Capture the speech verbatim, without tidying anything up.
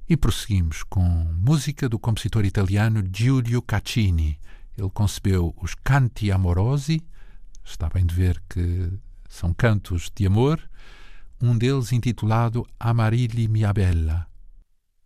E prosseguimos com música do compositor italiano Giulio Caccini. Ele concebeu os Canti Amorosi, está bem de ver que são cantos de amor, um deles intitulado Amarilli mia bella.